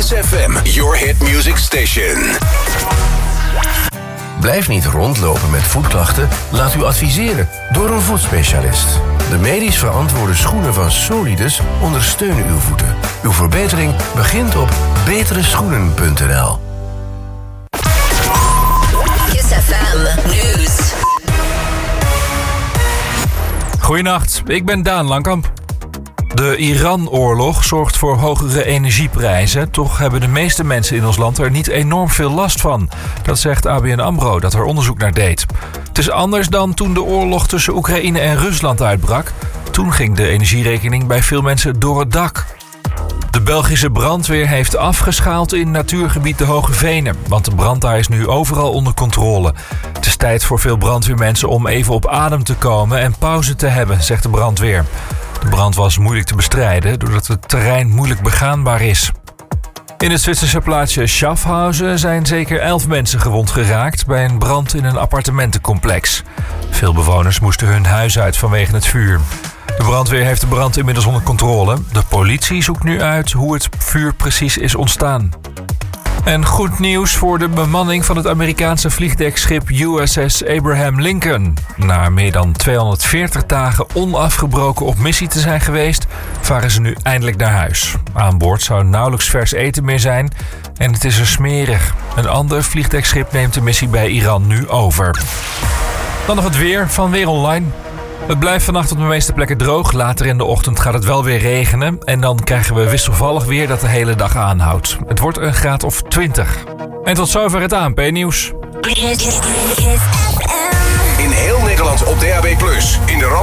Kiss FM, your hit music station. Blijf niet rondlopen met voetklachten. Laat u adviseren door een voetspecialist. De medisch verantwoorde schoenen van Solidus ondersteunen uw voeten. Uw verbetering begint op betereschoenen.nl. Kiss FM News. Goedenacht, ik ben Daan Langkamp. De Iran-oorlog zorgt voor hogere energieprijzen. Toch hebben de meeste mensen in ons land er niet enorm veel last van. Dat zegt ABN AMRO, dat er onderzoek naar deed. Het is anders dan toen de oorlog tussen Oekraïne en Rusland uitbrak. Toen ging de energierekening bij veel mensen door het dak. De Belgische brandweer heeft afgeschaald in natuurgebied de Hoge Venen. Want de brand daar is nu overal onder controle. Het is tijd voor veel brandweermensen om even op adem te komen en pauze te hebben, zegt de brandweer. De brand was moeilijk te bestrijden doordat het terrein moeilijk begaanbaar is. In het Zwitserse plaatsje Schaffhausen zijn zeker 11 mensen gewond geraakt bij een brand in een appartementencomplex. Veel bewoners moesten hun huis uit vanwege het vuur. De brandweer heeft de brand inmiddels onder controle. De politie zoekt nu uit hoe het vuur precies is ontstaan. En goed nieuws voor de bemanning van het Amerikaanse vliegdekschip USS Abraham Lincoln. Na meer dan 240 dagen onafgebroken op missie te zijn geweest, varen ze nu eindelijk naar huis. Aan boord zou nauwelijks vers eten meer zijn en het is er smerig. Een ander vliegdekschip neemt de missie bij Iran nu over. Dan nog het weer van Weer Online. Het blijft vannacht op de meeste plekken droog. Later in de ochtend gaat het wel weer regenen. En dan krijgen we wisselvallig weer dat de hele dag aanhoudt. Het wordt een graad of 20. En tot zover het ANP-nieuws. In heel Nederland op DAB+. In de